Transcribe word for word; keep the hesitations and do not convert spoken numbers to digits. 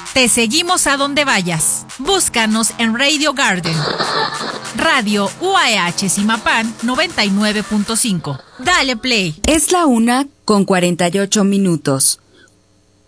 Te seguimos a donde vayas. Búscanos en Radio Garden. Radio U A H Zimapán noventa y nueve punto cinco. Dale play. Es la una con cuarenta y ocho minutos.